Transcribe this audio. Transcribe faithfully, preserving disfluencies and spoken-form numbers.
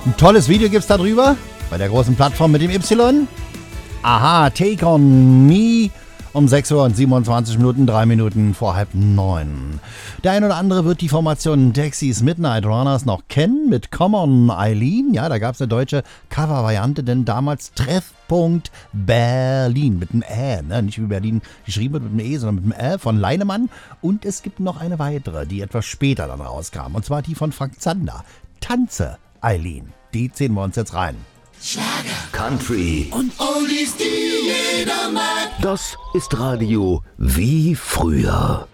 Ein tolles Video gibt's da drüber, bei der großen Plattform mit dem Y. Aha, Take on Me um sechs Uhr und siebenundzwanzig Minuten, drei Minuten vor halb neun. Der ein oder andere wird die Formation Dexys Midnight Runners noch kennen mit Come on Eileen. Ja, da gab es eine deutsche Covervariante, denn damals Treffpunkt Berlin mit einem Ä, ne? Nicht wie Berlin geschrieben wird mit einem E, sondern mit einem Ä von Leinemann. Und es gibt noch eine weitere, die etwas später dann rauskam, und zwar die von Frank Zander. Tanze Eileen. Die ziehen wir uns jetzt rein. Schlager, Country und Oldies, die jeder mag. Das ist Radio wie früher.